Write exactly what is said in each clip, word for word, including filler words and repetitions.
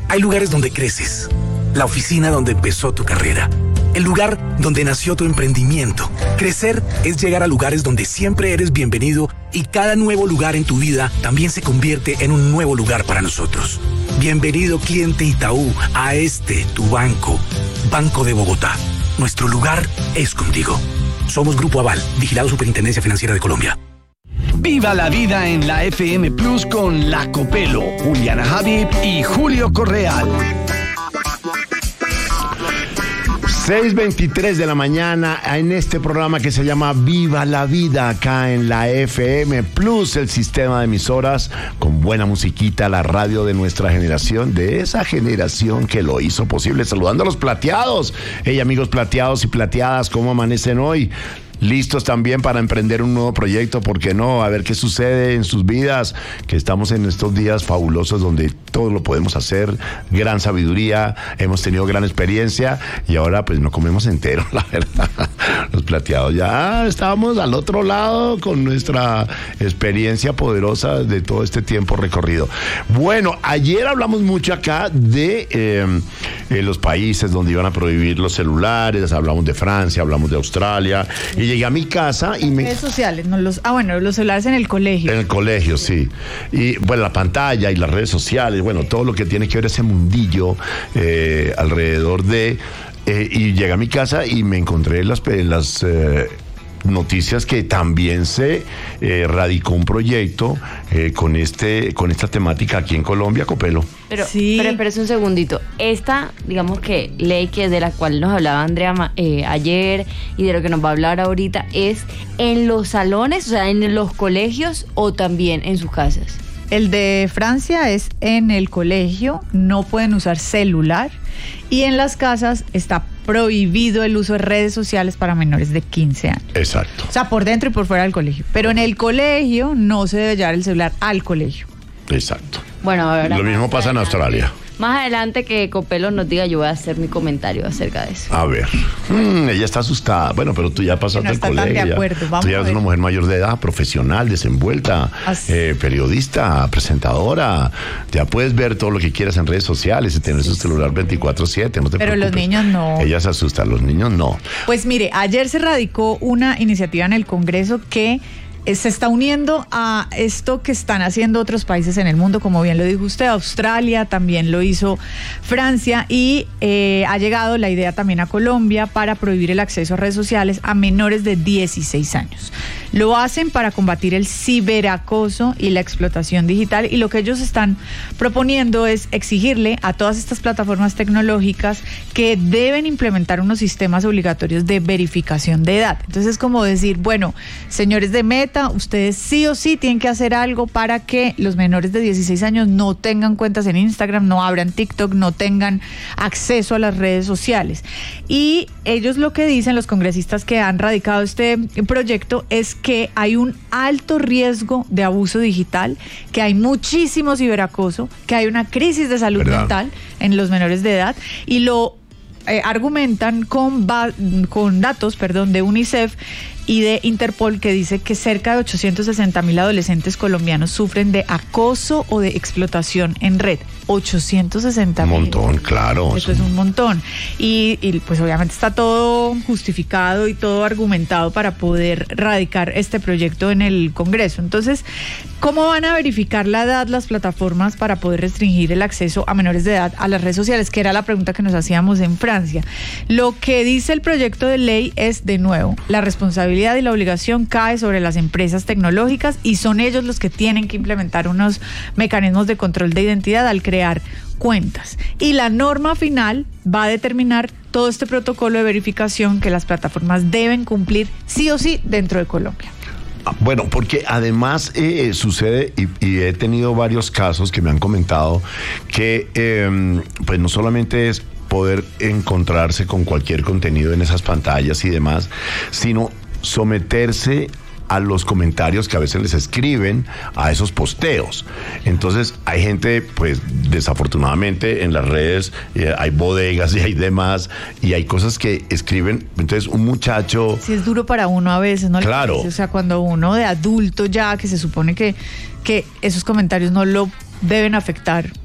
Hay lugares donde creces, la oficina donde empezó tu carrera, el lugar donde nació tu emprendimiento. Crecer es llegar a lugares donde siempre eres bienvenido y cada nuevo lugar en tu vida también se convierte en un nuevo lugar para nosotros. Bienvenido, cliente Itaú, a este, tu banco, Banco de Bogotá. Nuestro lugar es contigo. Somos Grupo Aval, vigilado Superintendencia Financiera de Colombia. Viva la vida en la F M Plus con La Copelo, Juliana Habib y Julio Correal. seis veintitrés de la mañana en este programa que se llama Viva la Vida, acá en la F M Plus, el sistema de emisoras con buena musiquita, la radio de nuestra generación, de esa generación que lo hizo posible. Saludando a los plateados. Hey, amigos plateados y plateadas, ¿cómo amanecen hoy? Listos también para emprender un nuevo proyecto, ¿por qué no? A ver qué sucede en sus vidas, que estamos en estos días fabulosos donde todo lo podemos hacer, gran sabiduría, hemos tenido gran experiencia y ahora pues no comemos entero, la verdad. Los plateados ya estábamos al otro lado con nuestra experiencia poderosa de todo este tiempo recorrido. Bueno, ayer hablamos mucho acá de eh, eh, los países donde iban a prohibir los celulares, hablamos de Francia, hablamos de Australia, y llegué a mi casa y me... Redes sociales, no los... Ah, bueno, los celulares en el colegio. En el colegio, sí. Y bueno, la pantalla y las redes sociales, bueno, todo lo que tiene que ver ese mundillo eh, alrededor de... Eh, y llegué a mi casa y me encontré las... las eh, noticias que también se eh, radicó un proyecto eh, con este con esta temática aquí en Colombia, Copelo. Pero, sí. pero espérese un segundito. Esta, digamos que ley que de la cual nos hablaba Andrea eh, ayer y de lo que nos va a hablar ahorita, ¿es en los salones, o sea, en los colegios o también en sus casas? El de Francia es en el colegio, no pueden usar celular, y en las casas está prohibido el uso de redes sociales para menores de quince años. Exacto. O sea, por dentro y por fuera del colegio. Pero en el colegio no se debe llevar el celular al colegio. Exacto. Bueno, ahora lo mismo pasa en Australia. Más adelante que Copelo nos diga, yo voy a hacer mi comentario acerca de eso. A ver, mm, ella está asustada. Bueno, pero tú ya pasaste no el colegio. De acuerdo. Ya, Vamos tú ya eres una mujer mayor de edad, profesional, desenvuelta, eh, periodista, presentadora. Ya puedes ver todo lo que quieras en redes sociales y tener sí, su celular veinticuatro siete. No te pero preocupes. Los niños no. Ella se asusta, los niños no. Pues mire, ayer se radicó una iniciativa en el Congreso que se está uniendo a esto que están haciendo otros países en el mundo, como bien lo dijo usted, Australia, también lo hizo Francia, y eh, ha llegado la idea también a Colombia para prohibir el acceso a redes sociales a menores de dieciséis años. Lo hacen para combatir el ciberacoso y la explotación digital, y lo que ellos están proponiendo es exigirle a todas estas plataformas tecnológicas que deben implementar unos sistemas obligatorios de verificación de edad. Entonces es como decir, bueno, señores de Meta, ustedes sí o sí tienen que hacer algo para que los menores de dieciséis años no tengan cuentas en Instagram, no abran TikTok, no tengan acceso a las redes sociales. Y ellos lo que dicen, los congresistas que han radicado este proyecto, es que hay un alto riesgo de abuso digital, que hay muchísimo ciberacoso, que hay una crisis de salud ¿verdad? mental en los menores de edad, y lo eh, argumentan con, ba- con datos, perdón, de UNICEF y de Interpol, que dice que cerca de ochocientos sesenta mil adolescentes colombianos sufren de acoso o de explotación en red. ochocientos sesenta mil. Un montón, claro. Eso es un montón. Y, y pues obviamente está todo justificado y todo argumentado para poder radicar este proyecto en el Congreso. Entonces, ¿cómo van a verificar la edad las plataformas para poder restringir el acceso a menores de edad a las redes sociales? Que era la pregunta que nos hacíamos en Francia. Lo que dice el proyecto de ley es, de nuevo, la responsabilidad y la obligación cae sobre las empresas tecnológicas, y son ellos los que tienen que implementar unos mecanismos de control de identidad al crear cuentas. Y la norma final va a determinar todo este protocolo de verificación que las plataformas deben cumplir sí o sí dentro de Colombia. Bueno, porque además eh, sucede, y, y he tenido varios casos que me han comentado que eh, pues no solamente es poder encontrarse con cualquier contenido en esas pantallas y demás, sino someterse a los comentarios que a veces les escriben a esos posteos. Entonces hay gente, pues desafortunadamente en las redes eh, hay bodegas y hay demás, y hay cosas que escriben. Entonces un muchacho... Sí, es duro para uno a veces, ¿no? Claro. O sea, cuando uno de adulto ya, que se supone que, que esos comentarios no lo deben afectar,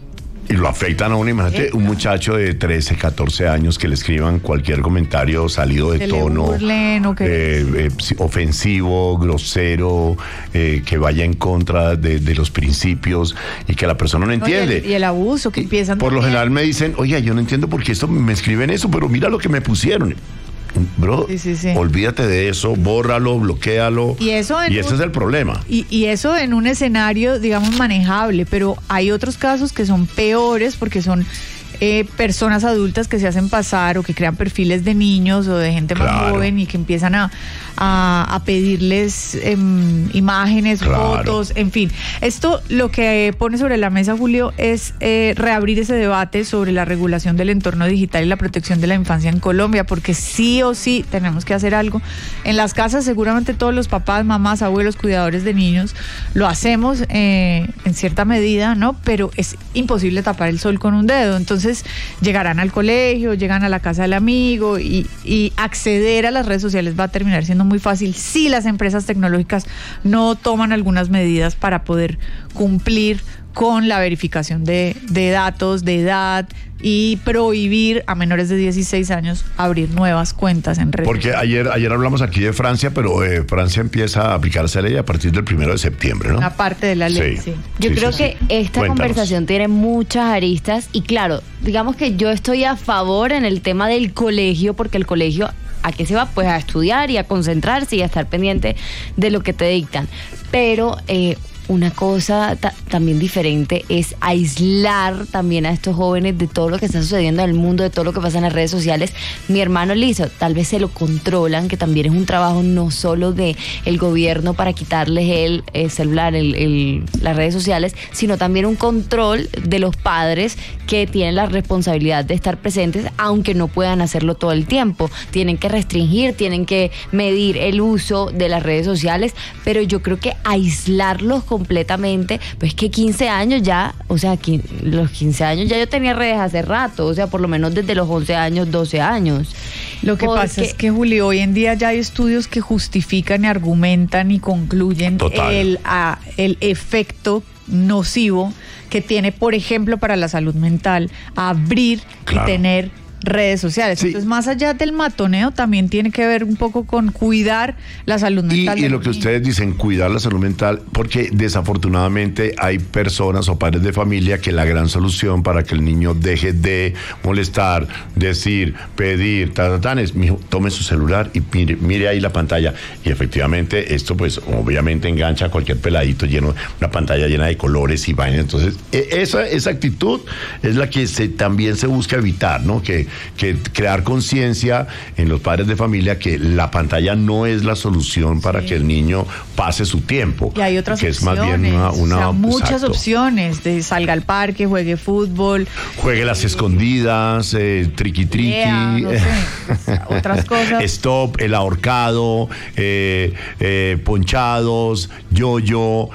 Y lo afectan a uno. Imagínate un muchacho de trece, catorce años que le escriban cualquier comentario salido de que tono, le burlen, o que... eh, eh, ofensivo, grosero, eh, que vaya en contra de, de los principios y que la persona no entiende. No, y, el, y el abuso que empiezan. Por lo también. general me dicen, oye, yo no entiendo por qué esto me escriben eso, pero mira lo que me pusieron. Bro, Sí, sí, sí. olvídate de eso, bórralo, bloquéalo. Y eso en y ese un- es el problema. Y, y eso en un escenario, digamos, manejable, pero hay otros casos que son peores porque son eh, personas adultas que se hacen pasar o que crean perfiles de niños o de gente más Claro. joven y que empiezan a, a, a pedirles em, imágenes, Claro. fotos, en fin. Esto lo que pone sobre la mesa, Julio, es eh, reabrir ese debate sobre la regulación del entorno digital y la protección de la infancia en Colombia, porque sí o sí tenemos que hacer algo. En las casas seguramente todos los papás, mamás, abuelos, cuidadores de niños lo hacemos eh, en cierta medida, ¿no? Pero es imposible tapar el sol con un dedo. Entonces llegarán al colegio, llegan a la casa del amigo y, y acceder a las redes sociales va a terminar siendo muy fácil si las empresas tecnológicas no toman algunas medidas para poder cumplir con la verificación de, de datos, de edad y prohibir a menores de dieciséis años abrir nuevas cuentas en redes. Porque ayer, ayer hablamos aquí de Francia, pero eh, Francia empieza a aplicar esa ley a partir del primero de septiembre, ¿no? Una parte de la ley, Sí. sí. Yo Sí, creo sí, que sí. esta Cuéntanos. conversación tiene muchas aristas y claro, digamos que yo estoy a favor en el tema del colegio porque el colegio, ¿a qué se va? Pues a estudiar y a concentrarse y a estar pendiente de lo que te dictan. Pero eh, una cosa ta- también diferente es aislar también a estos jóvenes de todo lo que está sucediendo en el mundo, de todo lo que pasa en las redes sociales. Mi hermano le hizo, tal vez se lo controlan, que también es un trabajo no solo de el gobierno para quitarles el, el celular, el, el- las redes sociales, sino también un control de los padres que tienen la responsabilidad de estar presentes, aunque no puedan hacerlo todo el tiempo. Tienen que restringir, tienen que medir el uso de las redes sociales, pero yo creo que aislarlos completamente, pues que quince años ya, o sea, qui- los quince años ya yo tenía redes hace rato, o sea, por lo menos desde los once años, doce años. Lo que pasa Porque- es que, Julio, hoy en día ya hay estudios que justifican y argumentan y concluyen Total. el, a- el efecto nocivo que tiene, por ejemplo, para la salud mental, abrir Claro. y tener redes sociales. Sí. Entonces, más allá del matoneo, también tiene que ver un poco con cuidar la salud Y, mental. y de lo los que niños. ustedes dicen, cuidar la salud mental, porque desafortunadamente hay personas o padres de familia que la gran solución para que el niño deje de molestar, decir, pedir, ta, ta, tan, es, mijo, tome su celular y mire, mire ahí la pantalla. Y efectivamente esto pues obviamente engancha a cualquier peladito lleno, una pantalla llena de colores y vainas. Entonces e- esa, esa actitud es la que se, también se busca evitar, ¿no? Que, que crear conciencia en los padres de familia que la pantalla no es la solución para Sí. que el niño pase su tiempo. Y hay otras que es opciones, más bien una, una o sea, muchas exacto. opciones, de salga al parque, juegue fútbol, Juegue las escondidas, eh, triqui triqui, lea, no sé, pues, otras cosas. stop, el ahorcado, eh, eh, ponchados, yo-yo,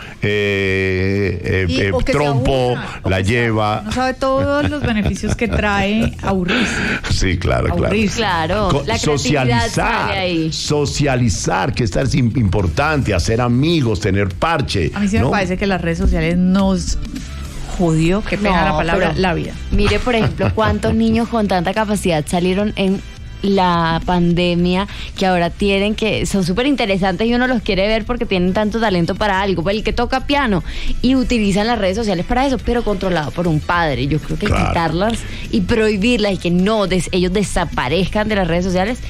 eh, eh, Y- eh, o que se trompo, aburra, o la que se- lleva. No sabe todos los beneficios que trae aburrirse. Sí, claro, claro. Aburrirse. Claro, Co- la creatividad socializar, sale ahí. socializar, que esto es im- importante, hacer amigos, tener parche. A mí sí me ¿no? parece que las redes sociales nos jodió, qué pena No, la palabra, pero la vida. Mire, por ejemplo, cuántos niños con tanta capacidad salieron en la pandemia que ahora tienen que son súper interesantes y uno los quiere ver porque tienen tanto talento para algo, pues el que toca piano y utilizan las redes sociales para eso, pero controlado por un padre. Yo creo que Claro. quitarlas y prohibirlas y que no des- ellos desaparezcan de las redes sociales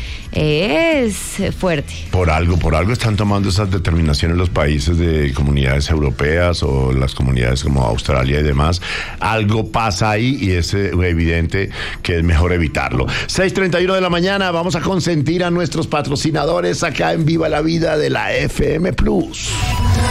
es fuerte. Por algo, por algo están tomando esas determinaciones los países de comunidades europeas o las comunidades como Australia y demás. Algo pasa ahí y es eh, evidente que es mejor evitarlo. seis treinta y uno de la mañana, vamos a consentir a nuestros patrocinadores acá en Viva la Vida de la F M Plus.